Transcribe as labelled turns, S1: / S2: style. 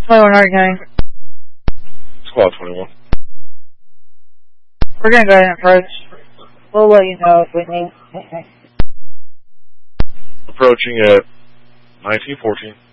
S1: 21 Harding County.
S2: Squad 21.
S1: We're going to go ahead and approach. We'll let you know if we need anything.
S2: Approaching at 1914.